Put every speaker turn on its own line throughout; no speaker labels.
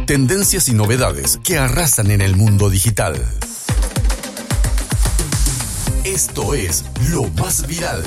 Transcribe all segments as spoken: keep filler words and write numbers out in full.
Tendencias y novedades que arrasan en el mundo digital. Esto es Lo Más Viral.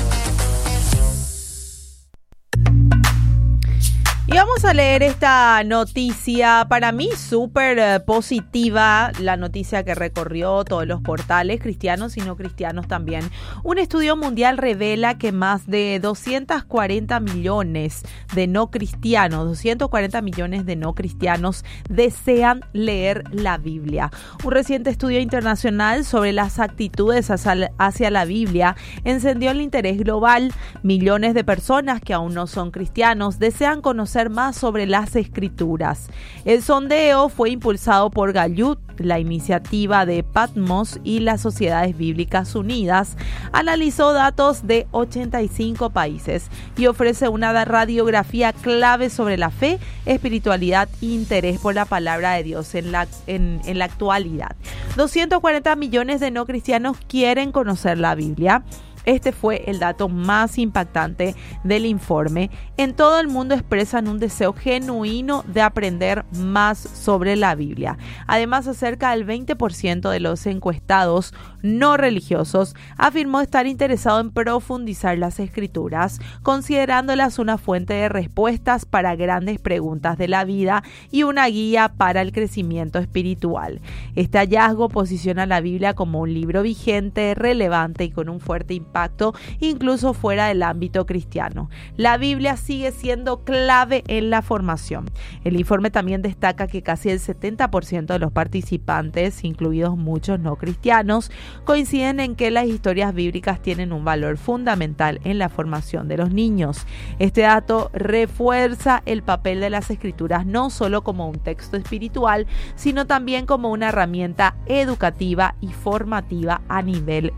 Y vamos a leer esta noticia, para mí súper eh, positiva, la noticia que recorrió todos los portales, cristianos y no cristianos también. Un estudio mundial revela que más de doscientos cuarenta millones de no cristianos, doscientos cuarenta millones de no cristianos desean leer la Biblia. Un reciente estudio internacional sobre las actitudes hacia, hacia la Biblia encendió el interés global. Millones de personas que aún no son cristianos desean conocer más sobre las escrituras. El sondeo fue impulsado por Gallut, la iniciativa de Patmos y las Sociedades Bíblicas Unidas. Analizó datos de ochenta y cinco países y ofrece una radiografía clave sobre la fe, espiritualidad e interés por la palabra de Dios en la, en, en la actualidad. doscientos cuarenta millones de no cristianos quieren conocer la Biblia. Este fue el dato más impactante del informe. En todo el mundo expresan un deseo genuino de aprender más sobre la Biblia. Además, cerca del veinte por ciento de los encuestados no religiosos afirmó estar interesado en profundizar las escrituras, considerándolas una fuente de respuestas para grandes preguntas de la vida y una guía para el crecimiento espiritual. Este hallazgo posiciona la Biblia como un libro vigente, relevante y con un fuerte impacto impacto incluso fuera del ámbito cristiano. La Biblia sigue siendo clave en la formación. El informe también destaca que casi el setenta por ciento de los participantes, incluidos muchos no cristianos, coinciden en que las historias bíblicas tienen un valor fundamental en la formación de los niños. Este dato refuerza el papel de las escrituras no solo como un texto espiritual, sino también como una herramienta educativa y formativa a nivel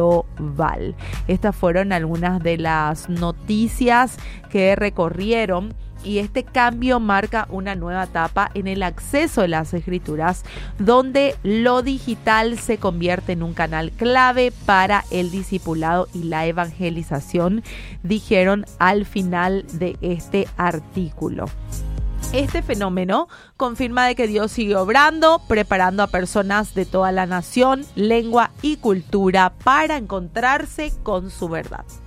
global. Estas fueron algunas de las noticias que recorrieron y este cambio marca una nueva etapa en el acceso a las escrituras, donde lo digital se convierte en un canal clave para el discipulado y la evangelización, dijeron al final de este artículo. Este fenómeno confirma de que Dios sigue obrando, preparando a personas de toda la nación, lengua y cultura para encontrarse con su verdad.